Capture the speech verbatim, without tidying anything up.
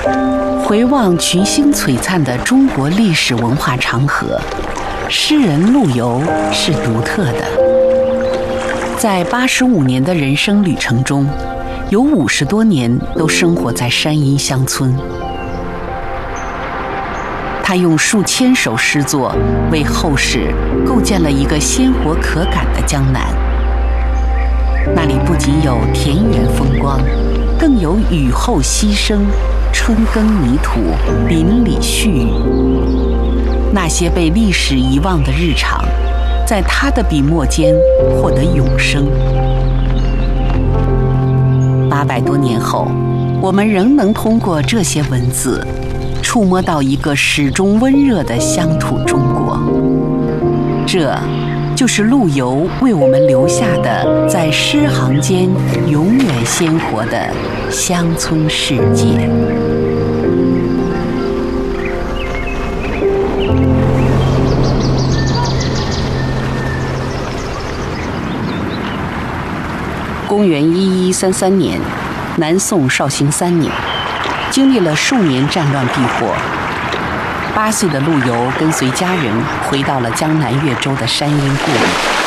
回望群星璀璨的中国历史文化长河，诗人陆游是独特的。在八十五年的人生旅程中，有五十多年都生活在山阴乡村。他用数千首诗作为后世构建了一个鲜活可感的江南。那里不仅有田园风光，更有雨后溪声、春耕泥土、邻里絮语。那些被历史遗忘的日常，在他的笔墨间获得永生。八百多年后，我们仍能通过这些文字，触摸到一个始终温热的乡土中国。这就是陆游为我们留下的在诗行间永远鲜活的乡村世界。公元一一三三年，南宋绍兴三年，经历了数年战乱避祸，八岁的陆游跟随家人回到了江南越州的山阴故里。